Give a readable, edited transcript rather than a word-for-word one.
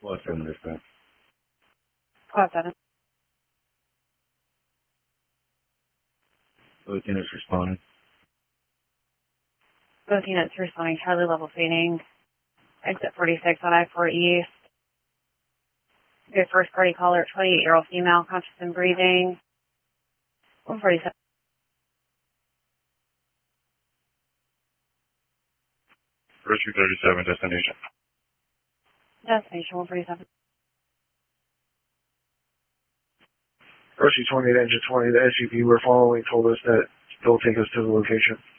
What's in this thing? Class 7. Both units responding. Both units responding. Charlie level fading. Exit 46 on I-4 East. Good first party caller, 28-year-old female, conscious and breathing. 147. Rescue 37, destination. Destination 147. Rescue 28, engine 20, the SUV we're following told us that they'll take us to the location.